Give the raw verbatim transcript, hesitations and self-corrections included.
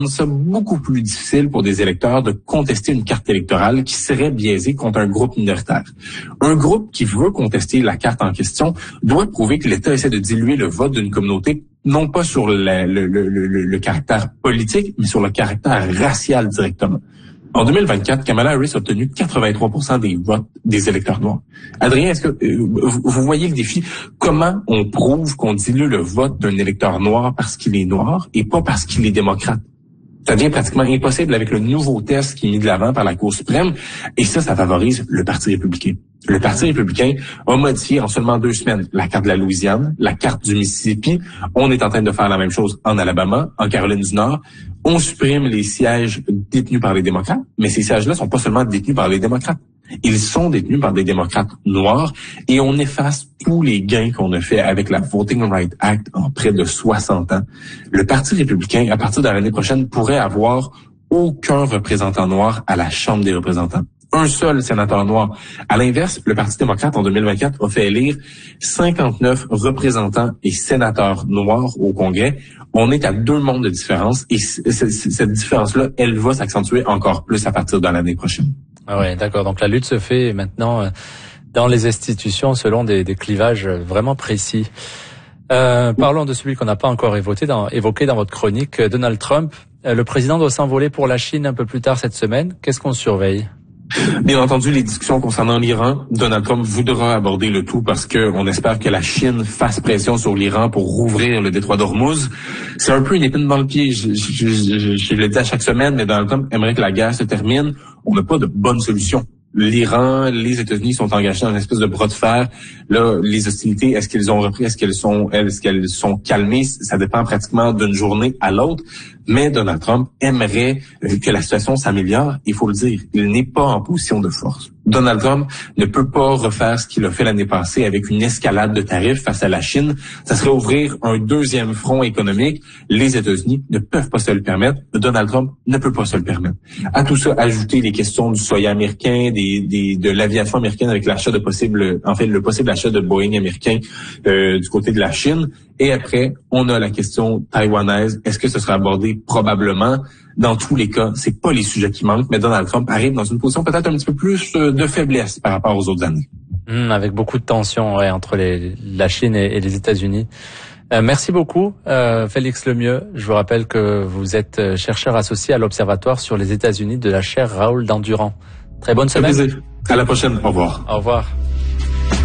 c'est beaucoup plus difficile pour des électeurs de contester une carte électorale qui serait biaisée contre un groupe minoritaire. Un groupe qui veut contester la carte en question doit prouver que l'État essaie de diluer le vote d'une communauté, non pas sur le, le, le, le, le caractère politique, mais sur le caractère racial directement. En deux mille vingt-quatre, Kamala Harris a obtenu quatre-vingt-trois pour cent des votes des électeurs noirs. Adrien, est-ce que euh, vous, vous voyez le défi? Comment on prouve qu'on dilue le vote d'un électeur noir parce qu'il est noir et pas parce qu'il est démocrate? Ça devient pratiquement impossible avec le nouveau test qui est mis de l'avant par la Cour suprême. Et ça, ça favorise le Parti républicain. Le Parti républicain a modifié en seulement deux semaines la carte de la Louisiane, la carte du Mississippi. On est en train de faire la même chose en Alabama, en Caroline du Nord. On supprime les sièges détenus par les démocrates, mais ces sièges-là sont pas seulement détenus par les démocrates. Ils sont détenus par des démocrates noirs et on efface tous les gains qu'on a fait avec la Voting Rights Act en près de soixante ans. Le Parti républicain, à partir de l'année prochaine, pourrait avoir aucun représentant noir à la Chambre des représentants. Un seul sénateur noir. À l'inverse, le Parti démocrate, en deux mille vingt-quatre, a fait élire cinquante-neuf représentants et sénateurs noirs au Congrès. On est à deux mondes de différence et cette différence-là, elle va s'accentuer encore plus à partir de l'année prochaine. Ah ouais, d'accord. Donc la lutte se fait maintenant dans les institutions selon des, des clivages vraiment précis. Euh, parlons de celui qu'on n'a pas encore évoqué dans, évoqué dans votre chronique, Donald Trump. Le président doit s'envoler pour la Chine un peu plus tard cette semaine. Qu'est-ce qu'on surveille? Bien entendu, les discussions concernant l'Iran, Donald Trump voudra aborder le tout parce que on espère que la Chine fasse pression sur l'Iran pour rouvrir le détroit d'Ormuz. C'est un peu une épine dans le pied. Je, je, je, je le dis à chaque semaine, mais Donald Trump aimerait que la guerre se termine. On n'a pas de bonne solution. L'Iran, les États-Unis sont engagés dans une espèce de bras de fer. Là, les hostilités, est-ce qu'elles ont repris, est-ce qu'elles sont, est-ce qu'elles sont calmées? Ça dépend pratiquement d'une journée à l'autre. Mais Donald Trump aimerait que la situation s'améliore. Il faut le dire, il n'est pas en position de force. Donald Trump ne peut pas refaire ce qu'il a fait l'année passée avec une escalade de tarifs face à la Chine. Ça serait ouvrir un deuxième front économique. Les États-Unis ne peuvent pas se le permettre. Donald Trump ne peut pas se le permettre. À tout ça, ajouter les questions du soya américain, des, des, de l'aviation américaine avec l'achat de possible, en fait, le possible achat de Boeing américain euh, du côté de la Chine. Et après, on a la question taïwanaise. Est-ce que ce sera abordé? Probablement. Dans tous les cas, c'est pas les sujets qui manquent, mais Donald Trump arrive dans une position peut-être un petit peu plus de faiblesse par rapport aux autres années. Mmh, avec beaucoup de tensions ouais, entre les, la Chine et, et les États-Unis. Euh, merci beaucoup, euh, Félix Lemieux. Je vous rappelle que vous êtes chercheur associé à l'Observatoire sur les États-Unis de la chaire Raoul Dandurand. Très bonne semaine. À la prochaine. Au revoir. Au revoir.